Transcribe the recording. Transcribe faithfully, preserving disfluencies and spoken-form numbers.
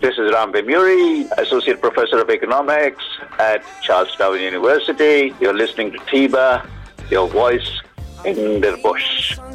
This is Ram Bemuri, Associate Professor of Economics at Charles Darwin University. You're listening to Tiba, your voice in the bush.